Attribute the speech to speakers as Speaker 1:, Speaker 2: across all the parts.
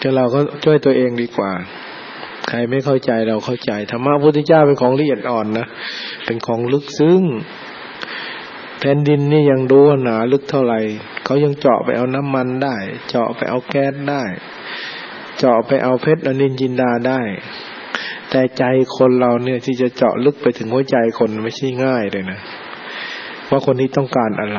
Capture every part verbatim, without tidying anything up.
Speaker 1: ก็เราก็ช่วยตัวเองดีกว่าใครไม่เข้าใจเราเข้าใจธรรมะพระพุทธเจ้าเป็นของละเอียดอ่อนนะเป็นของลึกซึ้งแผ่นดินนี่ยังดูหนาลึกเท่าไหร่เขายังเจาะไปเอาน้ำมันได้เจาะไปเอาแก๊สได้เจาะไปเอาเพชรอนิลจินดาได้แต่ใจคนเราเนี่ยที่จะเจาะลึกไปถึงหัวใจคนไม่ใช่ง่ายเลยนะว่าคนนี้ต้องการอะไร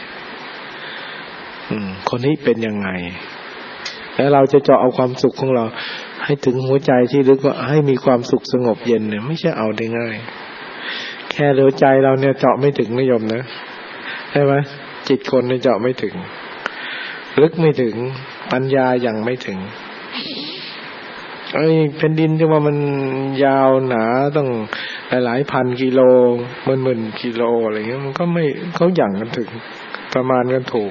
Speaker 1: อืมคนนี้เป็นยังไงแล้วเราจะเจาะเอาความสุขของเราให้ถึงหัวใจที่ลึกว่าให้มีความสุขสงบเย็นเนี่ยไม่ใช่เอาได้ง่ายแค่เหลือใจเราเนี่ยเจาะไม่ถึงนิยมนะใช่ไหมจิตคนเนี่ยเจาะไม่ถึงลึกไม่ถึงปัญญายังไม่ถึงไอ้แผ่นดินที่ว่ามันยาวหนาต้องหลายๆพันกิโลหมื่นๆกิโลอะไรเงี้ยมันก็ไม่เขาหยั่งกันถึงประมาณกันถูก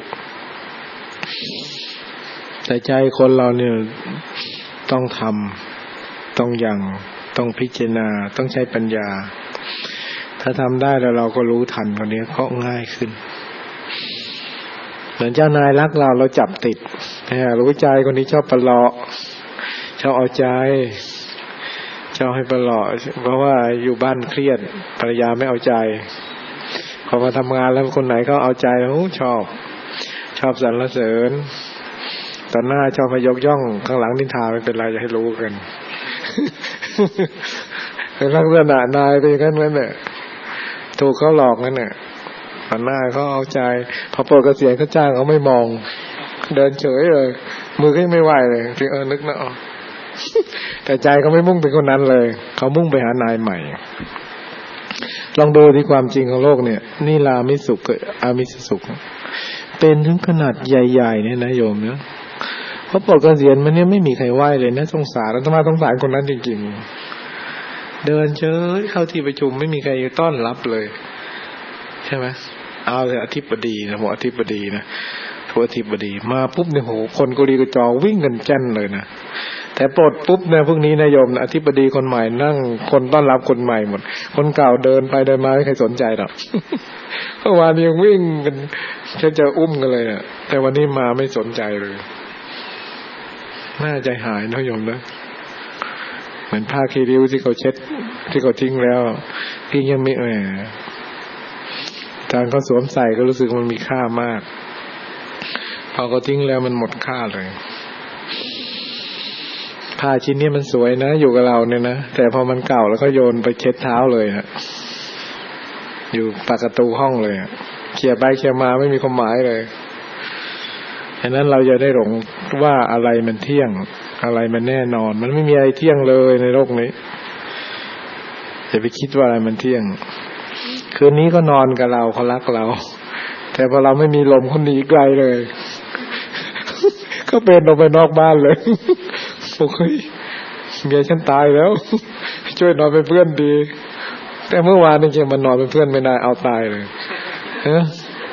Speaker 1: แต่ใจคนเราเนี่ยต้องทำต้องยังต้องพิจารณาต้องใช้ปัญญาถ้าทำได้แล้วเราก็รู้ทันคนนี้ก็ง่ายขึ้นเหมือนเจ้านายรักเราเราจับติดรู้ใจคนนี้ชอบประหลาะชอบเอาใจชอบให้ประหลาะเพราะว่าอยู่บ้านเครียดภรรยาไม่เอาใจพอมาทำงานแล้วคนไหนเขาเอาใจแล้วชอบชอบสรรเสริญตอนหน้าชอบมายกย่องข้างหลังนินทาไม่เป็นไรจะให้รู้กันเป็นลักษณะนายเป็นอย่างนั้นนั่นแหละถูกเขาหลอกนั่นแหละตอนหน้าเขาเอาใจพอปลดเกษียณเขาจ้างเขาไม่มองเดินเฉยเลยมือก็ไม่ไหวเลยถึงเออนึกนะอ๋อแต่ใจเขาไม่มุ่งไปคนนั้นเลยเขามุ่งไปหานายใหม่ลองดูที่ความจริงของโลกเนี่ยนิรามิสุขกับอามิสสุขเป็นถึงขนาดใหญ่ๆเนี่ยนะโยมเนี่ยเพราะปลดเกษียณมันเนี่ยไม่มีใครไหวเลยนะสงสารแล้วทำไมสงสารคนนั้นจริงๆเดินเฉยเข้าที่ประชุมไม่มีใครต้อนรับเลยใช่ไหมเอาแต่อธิบดีนะหัวอธิบดีนะหัวอธิบดีมาปุ๊บเนี่ยโหคนกุลีกุจอวิ่งกันแจ้นเลยนะแต่ปลดปุ๊บเนี่ยพวกนี้นายโยมอธิบดีคนใหม่นั่งคนต้อนรับคนใหม่หมดคนเก่าเดินไปเดินมาไม่ใครสนใจหรอกเมื่อวานยังวิ่งกันแค่จะอุ้มกันเลยอ่ะแต่วันนี้มาไม่สนใจเลยน่าใจหายนะโยมนะเหมือนผ้าคีริ้วที่เขาเช็ดที่เขาทิ้งแล้วพี่ยังไม่แหมการเขาสวมใส่ก็รู้สึกมันมีค่ามากพอเขาทิ้งแล้วมันหมดค่าเลยผ้าชิ้นนี้มันสวยนะอยู่กับเราเนี่ยนะแต่พอมันเก่าแล้วก็โยนไปเช็ดเท้าเลยฮะอยู่ปากประตูห้องเลยเขี่ยไปเขี่ยมาไม่มีความหมายเลยฉะนั้นเราจะได้หลงว่าอะไรมันเที่ยงอะไรมันแน่นอนมันไม่มีอะไรเที่ยงเลยในโลกนี้อย่าไปคิดว่าอะไรมันเที่ยงคืนนี้ก็นอนกับเราเขารักเราแต่พอเราไม่มีลมเขาหนีไกลเลยก็เป็นออกไปนอกบ้านเลยโอ้ยเมียฉันตายแล้วช่วยนอนเป็นเพื่อนดีแต่เมื่อวานนี่จริงมันนอนเป็นเพื่อนไม่ได้เอาตายเลยฮะ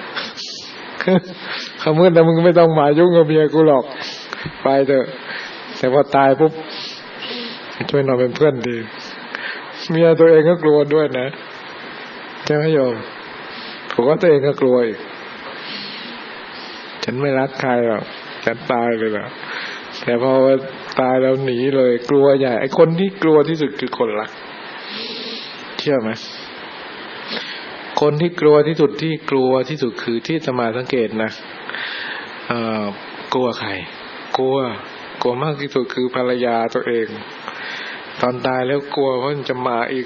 Speaker 1: เขาเมื่อแต่มึงไม่ต้องมายุ่งกับเมียกูหรอกไปเถอะแต่พอตายปุ๊บช่วยนอนเป็นเพื่อนดีเมียตัวเองก็กลัวด้วยนะใช่ไหมโยมผมว่าตัวเองก็กลัวอีกฉันไม่รักใครหรอกฉันตายเลยล่ะแต่พอตายแล้วหนีเลยกลัวใหญ่ไอ้คนที่กลัวที่สุดคือคนรักเชื่อไหมคนที่กลัวที่สุดที่กลัวที่สุดคือที่อาตมาสังเกตนะเอ่อกลัวใครกลัวกลัวมากที่สุดคือภรรยาตัวเองตอนตายแล้วกลัวว่ามันจะมาอีก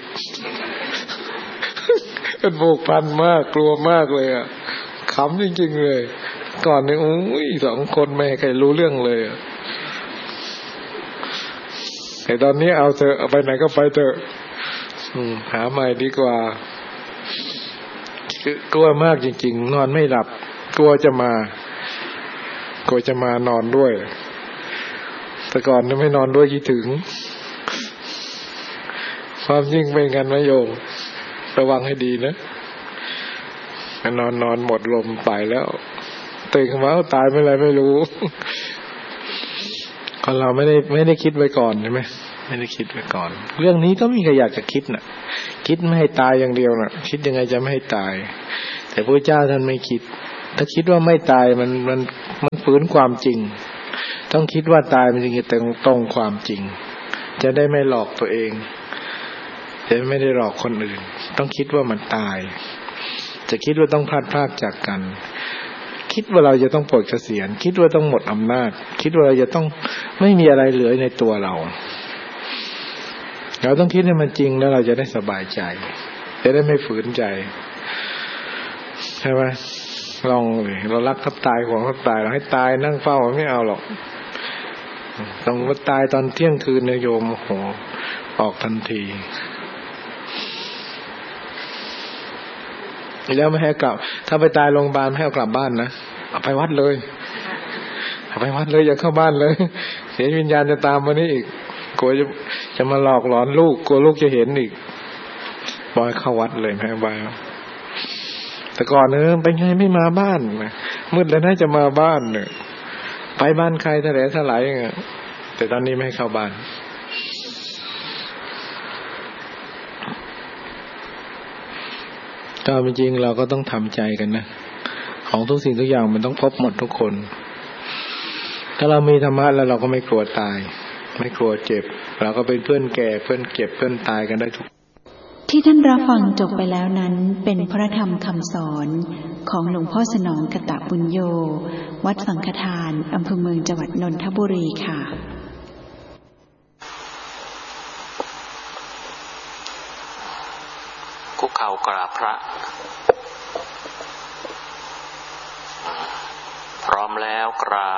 Speaker 1: เป็นผูกพันมากกลัวมากเลยอ่ะขำจริงๆเลยก่อนเนี่ยโอ้ยสองคนไม่ให้ใครรู้เรื่องเลยอ่ะแต่ตอนนี้เอาเถอะเอาไปไหนก็ไปเถอะหาใหม่ดีกว่ากลัวมากจริงๆนอนไม่หลับกลัวจะมากลัวจะมานอนด้วยแต่ก่อนเนี่ยไม่นอนด้วยคิดถึงความจริงเป็นกันนะโยมระวังให้ดีนะนอนนอนหมดลมไปแล้วตื่นขึ้นมาตายเมื่อไรไม่รู้คนเราไม่ได้ไม่ได้คิดไว้ก่อนใช่ไหมไม่ได้คิดไว้ก่อนเรื่องนี้ก็ไม่มีใครอยากจะคิดน่ะคิดไม่ให้ตายอย่างเดียวน่ะคิดยังไงจะไม่ให้ตายแต่พระเจ้าท่านไม่คิดถ้าคิดว่าไม่ตายมันมันมันฝืนความจริงต้องคิดว่าตายมันจึงจะตรงตรงความจริงจะได้ไม่หลอกตัวเองจะไม่ได้หลอกคนอื่นต้องคิดว่ามันตายจะคิดว่าต้องพลาดพลาดจากกันคิดว่าเราจะต้องปลดเกษียณคิดว่าต้องหมดอำนาจคิดว่าเราจะต้องไม่มีอะไรเหลือในตัวเราเราต้องคิดให้มันจริงแล้วเราจะได้สบายใจจะได้ไม่ฝืนใจใช่ไหมลองเลยเรารักทับตายของทับตายเราให้ตายนั่งเฝ้าไม่เอาหรอกต้องมาตายตอนเที่ยงคืนนายโยมโอ้โหออกทันทีแล้วไม่ให้กลับถ้าไปตายโรงพยาบาลไม่ให้เอากลับบ้านนะเอาไปวัดเลยเอาไปวัดเลยอย่าเข้าบ้านเลยเสียวิญญาณจะตามมานี่อีกกลัวจะจะมาหลอกหลอนลูกกลัวลูกจะเห็นอีกบอยเข้าวัดเลยแม่บายแต่ก่อนเออไปไงไม่มาบ้านมืดแล้วน่าจะมาบ้านเนี่ยไปบ้านใครทะเลทลายอย่างเงี้ยแต่ตอนนี้ไม่ให้เข้าบ้านก็จริงเราก็ต้องทำใจกันนะของทุกสิ่งทุกอย่างมันต้องพบหมดทุกคนถ้าเรามีธรรมะแล้วเราก็ไม่กลัวตายไม่กลัวเจ็บเราก็เป็นเพื่อนแก่เพื่อนเก็บเพื่อนตายกันได้ทุก
Speaker 2: ที่ท่านรับฟังจบไปแล้วนั้นเป็นพระธรรมคำสอนของหลวงพ่อสนองกตบุญโยวัดสังฆทานอำเภอเมืองจังหวัดนนทบุรีค่ะ
Speaker 3: คุกเข่ากราบพระพร้อมแล้วกราบ